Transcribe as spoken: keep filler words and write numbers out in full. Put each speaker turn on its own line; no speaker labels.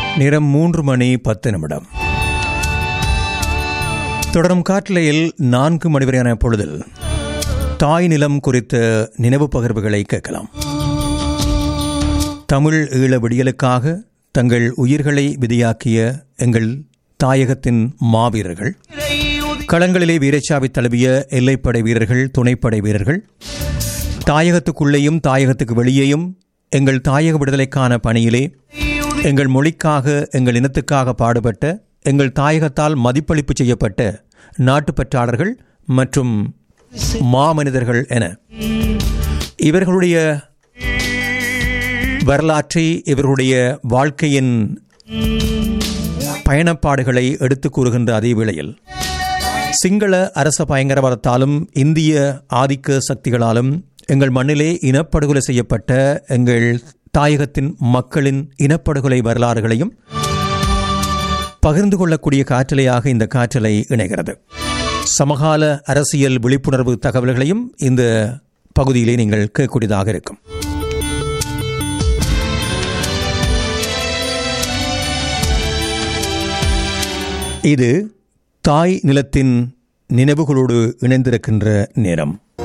நேரம் மூன்று மணி பத்து நிமிடம். தொடரும் காற்றலையில் நான்கு மணி வரையான பொழுதில் தாய் நிலம் குறித்த நினைவு பகிர்வுகளை கேட்கலாம். தமிழ் ஈழ விடியலுக்காக தங்கள் உயிர்களை விதியாக்கிய எங்கள் தாயகத்தின் மாவீரர்கள், களங்களிலே வீரச்சாவி தழுவிய எல்லைப்படை வீரர்கள், துணைப்படை வீரர்கள், தாயகத்துக்குள்ளேயும் தாயகத்துக்கு வெளியேயும் எங்கள் தாயக விடுதலைக்கான பணியிலே எங்கள் மொழிக்காக, எங்கள் இனத்துக்காக பாடுபட்ட, எங்கள் தாயகத்தால் மதிப்பளிப்பு செய்யப்பட்ட நாட்டுப்பற்றாளர்கள் மற்றும் மாமனிதர்கள் என இவர்களுடைய வரலாற்றை, இவர்களுடைய வாழ்க்கையின் பயணப்பாடுகளை எடுத்துக் கூறுகின்ற அதே வேளையில் சிங்கள அரச பயங்கரவாதத்தாலும் இந்திய ஆதிக்க சக்திகளாலும் எங்கள் மண்ணிலே இனப்படுகொலை செய்யப்பட்ட எங்கள் தாயகத்தின் மக்களின் இனப்படுகொலை வரலாறுகளையும் பகிர்ந்து கொள்ளக்கூடிய காற்றலையாக இந்த காற்றலை இணைகிறது. சமகால அரசியல் விழிப்புணர்வு தகவல்களையும் இந்த பகுதியிலே நீங்கள் கேட்கக்கூடியதாக இருக்கும். இது தாய் நிலத்தின் நினைவுகளோடு இணைந்திருக்கின்ற நேரம்.